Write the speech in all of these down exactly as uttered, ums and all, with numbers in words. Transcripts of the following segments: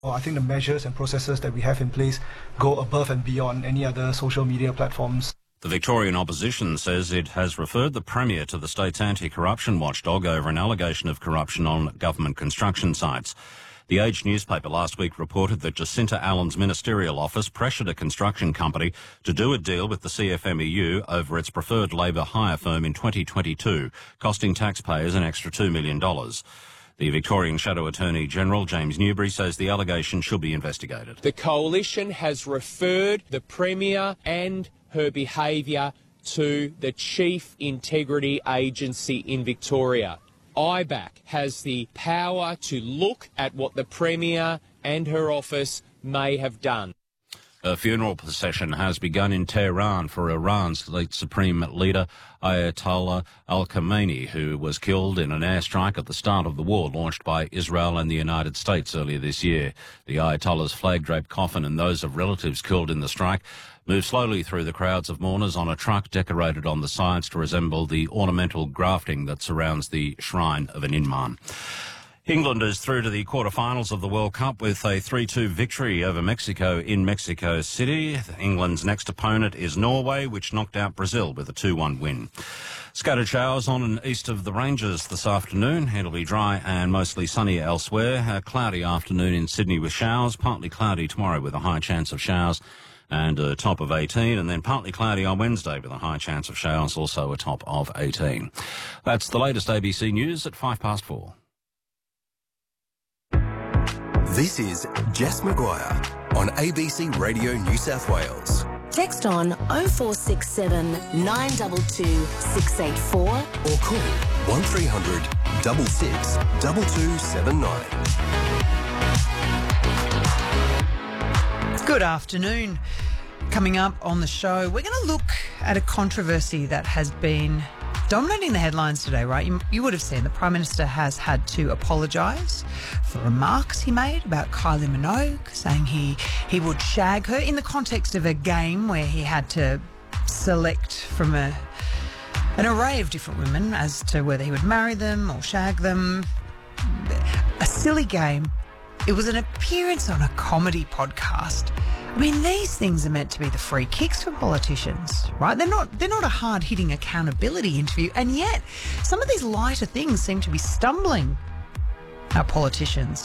I think the measures and processes that we have in place go above and beyond any other social media platforms. The Victorian opposition says it has referred the Premier to the state's anti-corruption watchdog over an allegation of corruption on government construction sites. The Age newspaper last week reported that Jacinta Allen's ministerial office pressured a construction company to do a deal with the C F M E U over its preferred Labor hire firm in twenty twenty-two, costing taxpayers an extra two million dollars. The Victorian Shadow Attorney-General, James Newbury, says the allegation should be investigated. The Coalition has referred the Premier and her behaviour to the Chief Integrity Agency in Victoria. I B A C has the power to look at what the Premier and her office may have done. A funeral procession has begun in Tehran for Iran's late Supreme Leader Ayatollah Al-Khamenei, who was killed in an airstrike at the start of the war launched by Israel and the United States earlier this year. The Ayatollah's flag-draped coffin and those of relatives killed in the strike moved slowly through the crowds of mourners on a truck decorated on the sides to resemble the ornamental grafting that surrounds the shrine of an Imam. England is through to the quarterfinals of the World Cup with a three two victory over Mexico in Mexico City. England's next opponent is Norway, which knocked out Brazil with a two one win. Scattered showers on and east of the Ranges this afternoon. It'll be dry and mostly sunny elsewhere. A cloudy afternoon in Sydney with showers. Partly cloudy tomorrow with a high chance of showers and a top of eighteen, and then partly cloudy on Wednesday with a high chance of showers, also a top of eighteen. That's the latest A B C News at five past four. This is Jess Maguire on A B C Radio New South Wales. Text on oh four six seven, nine two two, six eight four or call one three hundred, six six, two two seven nine. Good afternoon. Coming up on the show, we're going to look at a controversy that has been dominating the headlines today, right? You, you would have seen the Prime Minister has had to apologise for remarks he made about Kylie Minogue, saying he, he would shag her in the context of a game where he had to select from a an array of different women as to whether he would marry them or shag them. A silly game. It was an appearance on a comedy podcast. I mean, these things are meant to be the free kicks for politicians, right? They're not they're not a hard-hitting accountability interview, and yet some of these lighter things seem to be stumbling our politicians.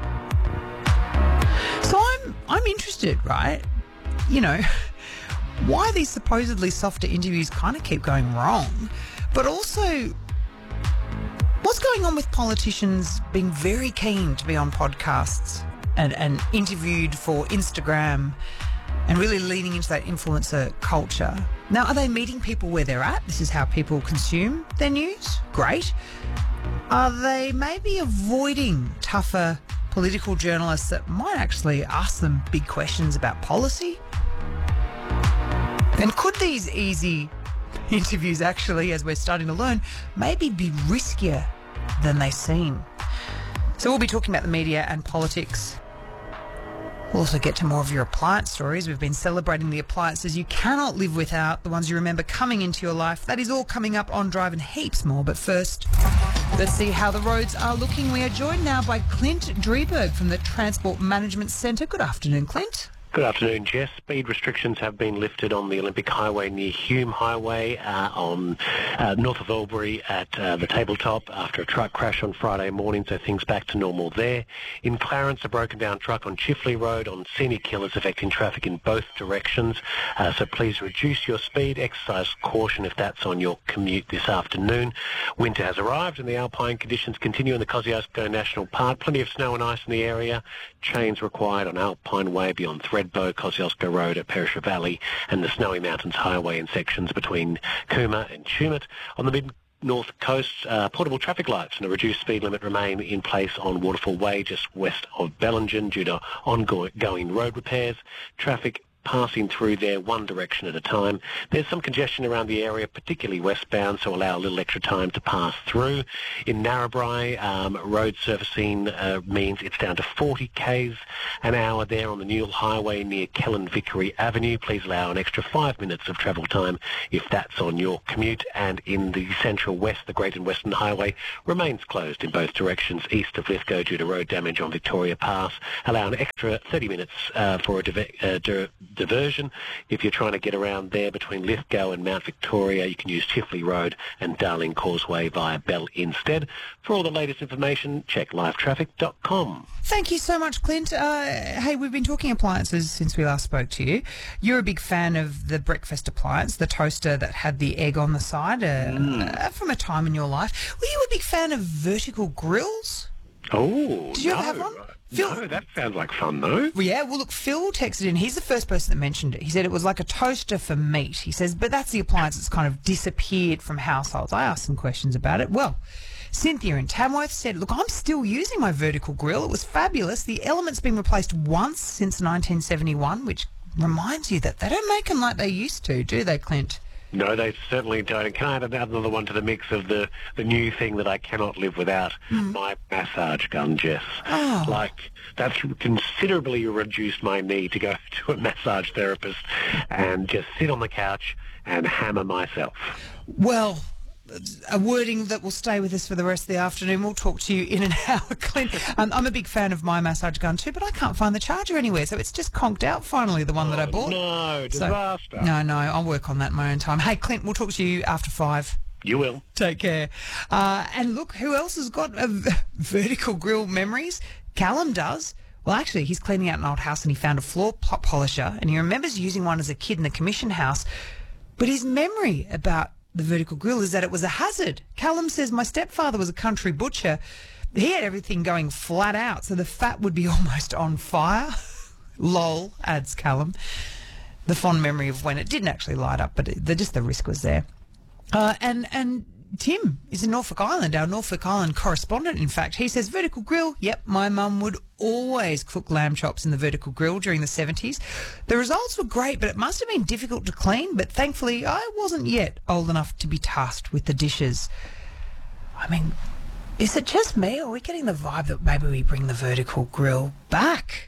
So I'm I'm interested, right? You know, why these supposedly softer interviews kind of keep going wrong, but also what's going on with politicians being very keen to be on podcasts and, and interviewed for Instagram and really leaning into that influencer culture. Now, are they meeting people where they're at? This is how people consume their news? Great. Are they maybe avoiding tougher political journalists that might actually ask them big questions about policy? And could these easy interviews actually, as we're starting to learn, maybe be riskier than they seem? So we'll be talking about the media and politics. We'll also get to more of your appliance stories. We've been celebrating the appliances you cannot live without, the ones you remember coming into your life. That is all coming up on Drive and heaps more. But first, let's see how the roads are looking. We are joined now by Clint Drieberg from the Transport Management Centre. Good afternoon, Clint. Good afternoon, Jess. Speed restrictions have been lifted on the Olympic Highway near Hume Highway, uh, on uh, north of Albury at uh, the Tabletop after a truck crash on Friday morning, so things back to normal there. In Clarence, a broken down truck on Chifley Road on Scenic Hill is affecting traffic in both directions, uh, so please reduce your speed, exercise caution if that's on your commute this afternoon. Winter has arrived and the alpine conditions continue in the Kosciuszko National Park. Plenty of snow and ice in the area. Chains required on Alpine Way beyond Thredbo, Kosciuszko Road at Perisher Valley, and the Snowy Mountains Highway in sections between Cooma and Tumut. On the mid-north coast, uh, portable traffic lights and a reduced speed limit remain in place on Waterfall Way just west of Bellingen due to ongoing road repairs. Traffic passing through there one direction at a time. There's some congestion around the area, particularly westbound, so allow a little extra time to pass through. In Narrabri, um, road surfacing uh, means it's down to forty kays an hour there on the Newell Highway near Kellen Vickery Avenue. Please allow an extra five minutes of travel time if that's on your commute. And in the central west, the Great and Western Highway remains closed in both directions east of Lithgow due to road damage on Victoria Pass. Allow an extra thirty minutes uh, for a diver- uh, di- diversion. If you're trying to get around there between Lithgow and Mount Victoria, you can use Chifley Road and Darling Causeway via Bell instead. For all the latest information, check live traffic dot com. Thank you so much, Clint. Uh, hey, we've been talking appliances since we last spoke to you. You're a big fan of the breakfast appliance, the toaster that had the egg on the side uh, mm. uh, from a time in your life. Were you a big fan of vertical grills? Oh, Did you no. ever have one? Phil, no, that sounds like fun, though. Well, yeah, well, look, Phil texted in. He's the first person that mentioned it. He said it was like a toaster for meat. He says, but that's the appliance that's kind of disappeared from households. I asked some questions about it. Well, Cynthia in Tamworth said, look, I'm still using my vertical grill. It was fabulous. The element's been replaced once since nineteen seventy-one, which reminds you that they don't make them like they used to, do they, Clint? No, they certainly don't. And can I add another one to the mix of the, the new thing that I cannot live without? Mm. My massage gun, Jess. Oh. Like, that's considerably reduced my need to go to a massage therapist and just sit on the couch and hammer myself. Well, a wording that will stay with us for the rest of the afternoon. We'll talk to you in an hour, Clint. Um, I'm a big fan of my massage gun too, but I can't find the charger anywhere, so it's just conked out finally, the one oh, that I bought. No, disaster. So, no, no, I'll work on that in my own time. Hey, Clint, we'll talk to you after five. You will. Take care. Uh, and look, who else has got a v- vertical grill memories? Callum does. Well, actually, he's cleaning out an old house and he found a floor pop polisher, and he remembers using one as a kid in the commission house, but his memory about the vertical grill is that it was a hazard. Callum says, my stepfather was a country butcher. He had everything going flat out, so the fat would be almost on fire. Lol, adds Callum. The fond memory of when it didn't actually light up, but it, the, just the risk was there. Uh, and, and Tim is in Norfolk Island, our Norfolk Island correspondent, in fact. He says, vertical grill, yep, my mum would always cook lamb chops in the vertical grill during the seventies. The results were great, but it must have been difficult to clean, but thankfully I wasn't yet old enough to be tasked with the dishes. I mean, is it just me, or are we getting the vibe that maybe we bring the vertical grill back?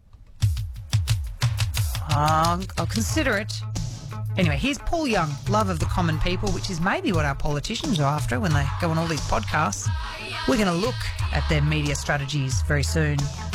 Uh, I'll consider it. Anyway, here's Paul Young, Love of the Common People, which is maybe what our politicians are after when they go on all these podcasts. We're going to look at their media strategies very soon.